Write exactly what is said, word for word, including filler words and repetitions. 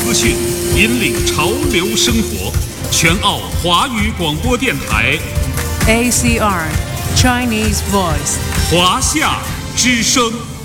资讯，引领潮流生活。全澳华语广播电台 A C R Chinese Voice 华夏之声。